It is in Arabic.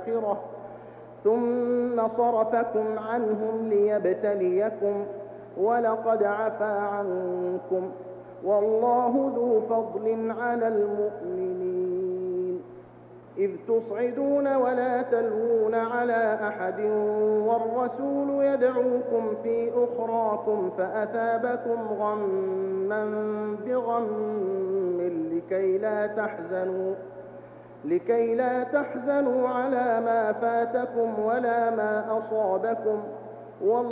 الآخرة ثم صرفكم عنهم ليبتليكم ولقد عفا عنكم والله ذو فضل على المؤمنين. إذ تصعدون ولا تلوون على أحد والرسول يدعوكم في أخراكم فأثابكم غما بغم لكي لا تحزنوا على ما فاتكم ولا ما أصابكم